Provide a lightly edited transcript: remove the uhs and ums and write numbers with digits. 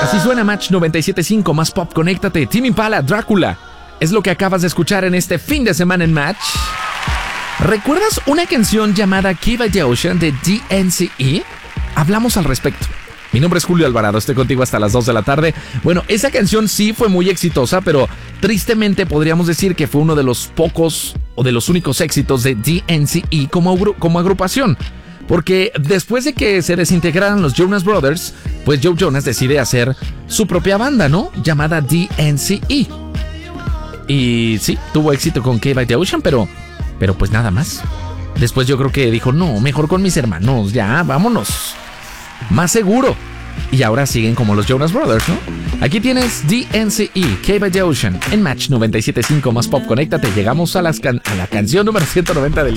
Así suena Match 97.5, más pop, conéctate. Tame Impala, Drácula. Es lo que acabas de escuchar en este fin de semana en Match. ¿Recuerdas una canción llamada Cave by the Ocean de DNCE? Hablamos al respecto. Mi nombre es Julio Alvarado, estoy contigo hasta las 2 de la tarde. Bueno, esa canción sí fue muy exitosa, pero tristemente podríamos decir que fue uno de los pocos o de los únicos éxitos de DNCE como agrupación. Porque después de que se desintegraran los Jonas Brothers, pues Joe Jonas decide hacer su propia banda, ¿no? Llamada DNCE. Y sí, tuvo éxito con Cave by the Ocean, pero pues nada más. Después yo creo que dijo, no, mejor con mis hermanos, ya, vámonos. Más seguro. Y ahora siguen como los Jonas Brothers, ¿no? Aquí tienes DNCE, Cave by the Ocean, en Match 97.5 más pop. Conéctate, llegamos a la canción número 190 del